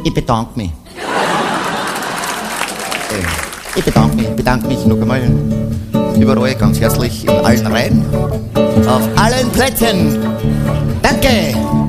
Ich bedanke mich. Ich bedanke mich noch einmal überall ganz herzlich in allen Reihen, auf allen Plätzen. Danke!